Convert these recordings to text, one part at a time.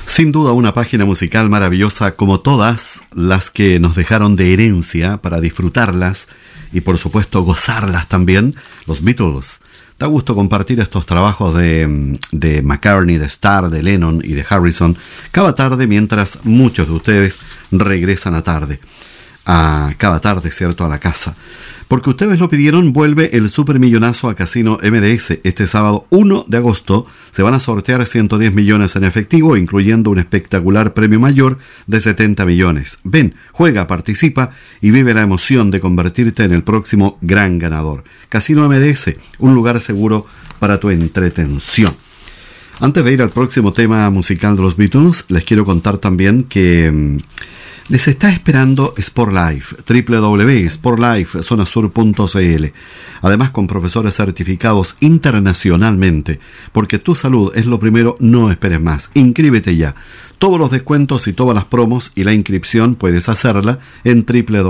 Sin duda una página musical maravillosa como todas las que nos dejaron de herencia para disfrutarlas y por supuesto gozarlas también, los Beatles. Da gusto compartir estos trabajos de McCartney, de Starr, de Lennon y de Harrison cada tarde mientras muchos de ustedes regresan cada tarde, ¿cierto?, a la casa. Porque ustedes lo pidieron, vuelve el supermillonazo a Casino MDS. Este sábado 1 de agosto se van a sortear 110 millones en efectivo, incluyendo un espectacular premio mayor de 70 millones. Ven, juega, participa y vive la emoción de convertirte en el próximo gran ganador. Casino MDS, un lugar seguro para tu entretención. Antes de ir al próximo tema musical de los Beatles, les quiero contar también que les está esperando Sportlife, www.sportlifezonasur.cl. Además, con profesores certificados internacionalmente, porque tu salud es lo primero, no esperes más. Inscríbete ya. Todos los descuentos y todas las promos y la inscripción puedes hacerla en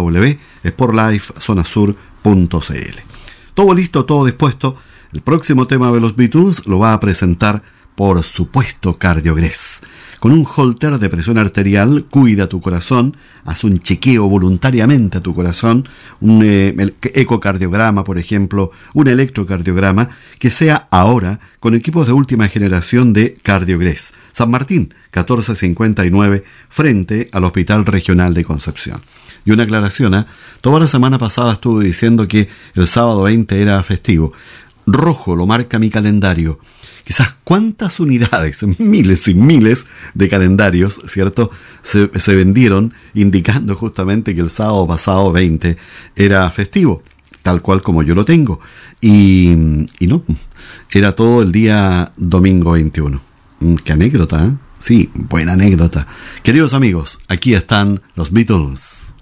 www.sportlifezonasur.cl. Todo listo, todo dispuesto. El próximo tema de los Beatles lo va a presentar, por supuesto, Cardiogrés. Con un holter de presión arterial, cuida tu corazón, haz un chequeo voluntariamente a tu corazón, un ecocardiograma, por ejemplo, un electrocardiograma, que sea ahora con equipos de última generación de Cardiogrés. San Martín, 1459, frente al Hospital Regional de Concepción. Y una aclaración, toda la semana pasada estuve diciendo que el sábado 20 era festivo. Rojo lo marca mi calendario. Quizás cuántas unidades, miles y miles de calendarios, ¿cierto?, se vendieron indicando justamente que el sábado pasado 20 era festivo, tal cual como yo lo tengo. Y no, era todo el día domingo 21. Qué anécdota, ¿eh? Sí, buena anécdota. Queridos amigos, aquí están los Beatles.